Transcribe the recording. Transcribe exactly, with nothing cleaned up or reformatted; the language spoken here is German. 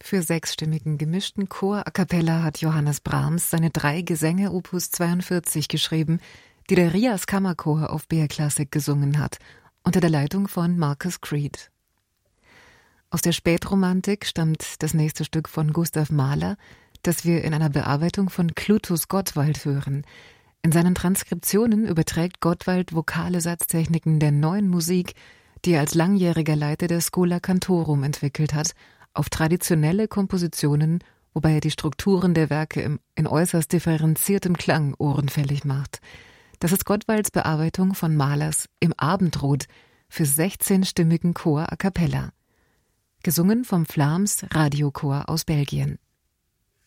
Für sechsstimmigen gemischten Chor a cappella hat Johannes Brahms seine drei Gesänge Opus zweiundvierzig geschrieben, die der Rias Kammerchor auf B R Classic gesungen hat, unter der Leitung von Marcus Creed. Aus der Spätromantik stammt das nächste Stück von Gustav Mahler, das wir in einer Bearbeitung von Klutus Gottwald hören. In seinen Transkriptionen überträgt Gottwald vokale Satztechniken der neuen Musik, die er als langjähriger Leiter der Schola Cantorum entwickelt hat, auf traditionelle Kompositionen, wobei er die Strukturen der Werke im, in äußerst differenziertem Klang ohrenfällig macht. Das ist Gottwalds Bearbeitung von Mahlers Im Abendrot für sechzehnstimmigen Chor a cappella. Gesungen vom Vlaams Radiochor aus Belgien.